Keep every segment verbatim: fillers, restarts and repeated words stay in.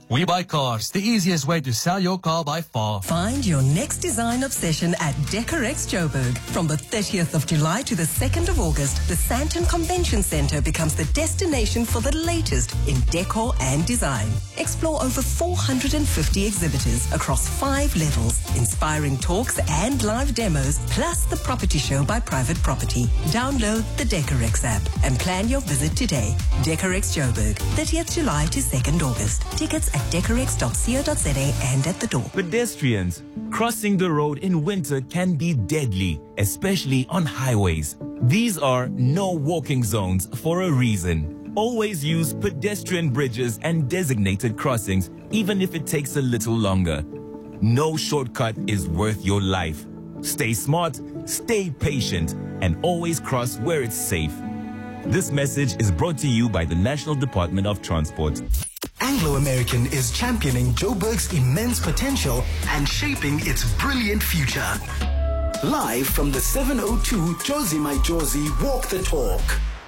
We Buy Cars, the easiest way to sell your car by far. Find your next design obsession at Decorex Joburg. From the thirtieth of July to the second of August, the Sandton Convention Centre becomes the destination for the latest in decor and design. Explore over four hundred fifty exhibitors across five levels, inspiring talks and live demos, plus the property show by Private Property. Download the Decorex app and plan your visit today. Decorex Joburg, thirtieth of July to second of August. Tickets at decorex dot co dot za and at the door. Pedestrians, crossing the road in winter can be deadly, especially on highways. These are no walking zones for a reason. Always use pedestrian bridges and designated crossings, even if it takes a little longer. No shortcut is worth your life. Stay smart, stay patient, and always cross where it's safe. This message is brought to you by the National Department of Transport. Anglo American is championing Joburg's immense potential and shaping its brilliant future. Live from the seven oh two Josie My Josie Walk the Talk.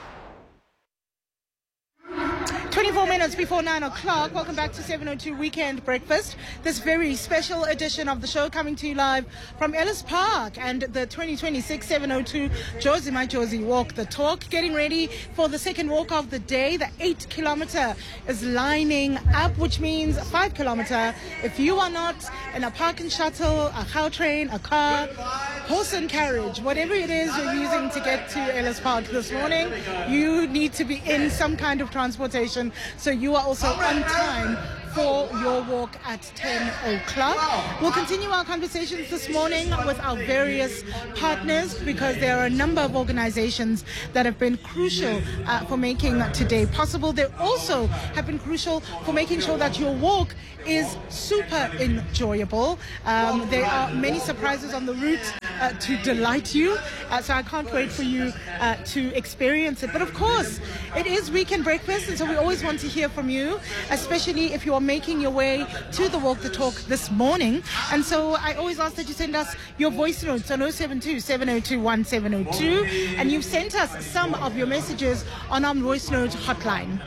twenty-four minutes before nine o'clock. Welcome back to seven oh two Weekend Breakfast. This very special edition of the show coming to you live from Ellis Park and the twenty twenty-six seven oh two Josie My Josie Walk the Talk. Getting ready for the second walk of the day. The eight kilometer is lining up, which means five kilometer. If you are not in a park and shuttle, a Gautrain, a car, horse and carriage, whatever it is you're using to get to Ellis Park this morning, you need to be in some kind of transportation. So you are also on time for your walk at ten o'clock. We'll continue our conversations this morning with our various partners because there are a number of organizations that have been crucial uh, for making today possible. They also have been crucial for making sure that your walk is super enjoyable. Um, there are many surprises on the route uh, to delight you, uh, so I can't wait for you uh, to experience it. But of course, it is Weekend Breakfast, and so we always want to hear from you, especially if you are making your way to the Walk the Talk this morning. And so I always ask that you send us your voice notes on oh seven two, seven oh two, one seven oh two, and you've sent us some of your messages on our voice note hotline.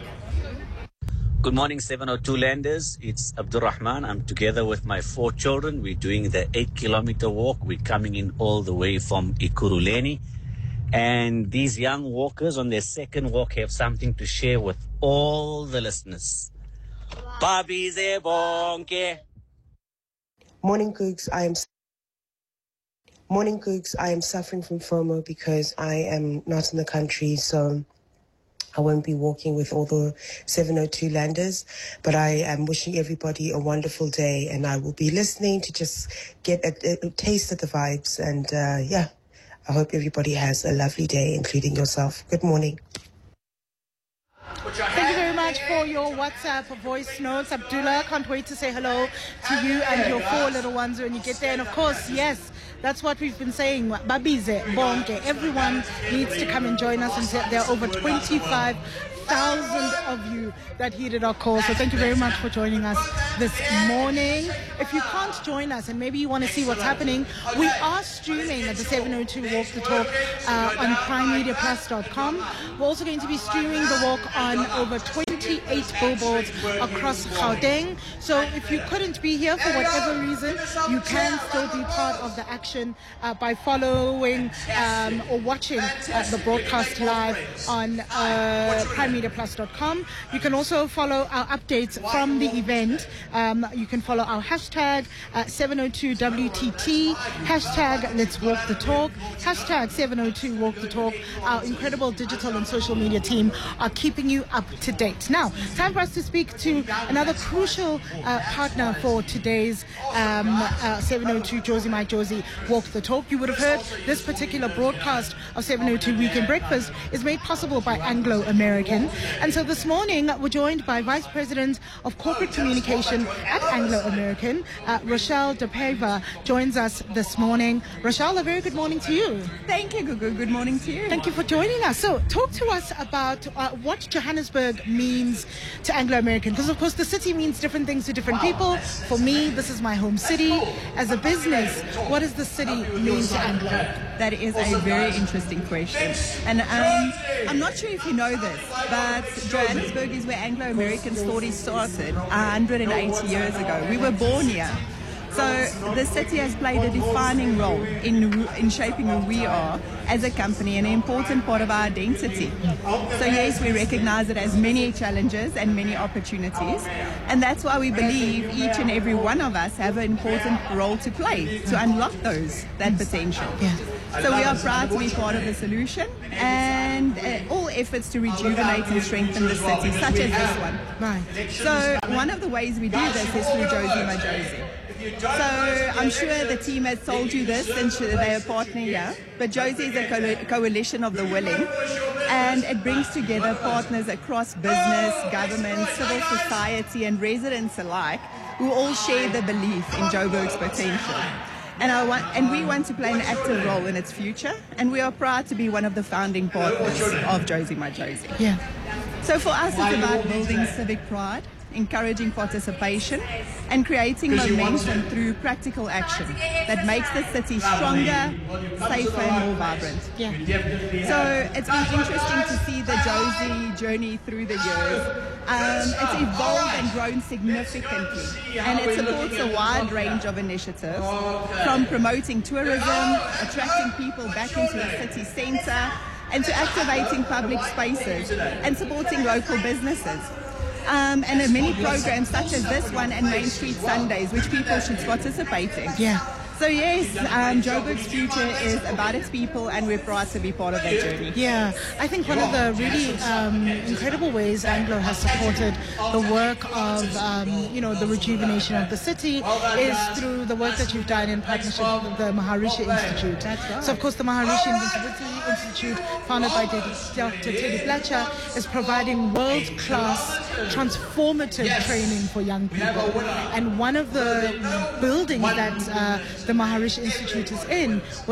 Good morning, seven oh two Landers. It's Abdul Rahman. I'm together with my four children. We're doing the eight kilometer walk. We're coming in all the way from Ekurhuleni. And these young walkers on their second walk have something to share with all the listeners. Babize bonke. Morning, Googs. I am Morning, Googs. I am suffering from FOMO because I am not in the country, so I won't be walking with all the seven oh two Landers, but I am wishing everybody a wonderful day, and I will be listening to just get a, a taste of the vibes. And uh, yeah, I hope everybody has a lovely day, including yourself. Good morning. Thank you very much for your WhatsApp voice notes, Abdullah. Can't wait to say hello to you and your four little ones when you get there. And of course, yes, that's what we've been saying. Babize, bonke. Everyone needs to come and join us. And there are over twenty-five thousand of you that heeded our call. So thank you very much for joining us this morning. If you can't join us and maybe you want to see what's happening, we are streaming at the seven oh two Walk the Talk uh, on prime media plus dot com. We're also going to be streaming the walk on over twenty-eight billboards across Gauteng. So if you couldn't be here for whatever reason, you can still be part of the action uh, by following um, or watching uh, the broadcast live on uh, prime media plus dot com. You can also follow our updates from the event. Um, you can follow our hashtag uh, seven oh two W T T, hashtag Let's Walk the Talk, hashtag seven oh two Walk the Talk. Our incredible digital and social media team are keeping you up to date. Now, time for us to speak to another crucial uh, partner for today's um, uh, seven oh two Josie My Josie Walk the Talk. You would have heard this particular broadcast of seven oh two Weekend Breakfast is made possible by Anglo American. And so this morning, we're joined by Vice President of Corporate Communication at Anglo American, uh, Rochelle De Peva, joins us this morning. Rochelle, a very good morning to you. Thank you, Gugu. Good morning to you. Thank you for joining us. So talk to us about uh, what Johannesburg means means to Anglo-American? Because, of course, the city means different things to different people. For me, this is my home city. As a business, what does the city mean to Anglo? That is a very interesting question. And um, I'm not sure if you know this, but Johannesburg is where Anglo-American story started one hundred eighty years ago. We were born here. So the city has played a defining role in in shaping who we are as a company, and an important part of our identity. So yes, we recognize it as many challenges and many opportunities, and that's why we believe each and every one of us have an important role to play to unlock those that potential. Yeah. So we are proud to be part of the solution, and uh, all efforts to rejuvenate and strengthen the city, such as this one. Right. So one of the ways we do this is through Josie My Josie. So I'm sure the team has told you this, and they're a partner here, but Josie is a co- coalition of the willing, and it brings together partners across business, government, civil society and residents alike who all share the belief in Joburg's potential. And, I want, and we want to play an active role in its future, and we are proud to be one of the founding partners of Josie My Josie. Yeah. So for us, it's about building civic pride, encouraging participation, and creating momentum through practical action that makes the city stronger, safer, and more vibrant. Yeah. So it's been interesting to see the Josie journey through the years. Um, it's evolved and grown significantly, and it supports a wide range of initiatives, from promoting tourism, attracting people back into the city centre, and to activating public spaces and supporting local businesses. Um, and there are many programs such as this one and Main Street Sundays, which people should participate in. Yeah. So yes, um, Joburg's future is about its people, and we're proud to be part of that journey. Yeah, I think one of the really um, incredible ways Anglo has supported the work of, um, you know, the rejuvenation of the city is through the work that you've done in partnership with the Maharishi Institute. That's right. So, of course, the Maharishi Institute, founded by Doctor Teddy Fletcher, is providing world-class, transformative training for young people. And one of the buildings that uh, the Maharishi Institute is in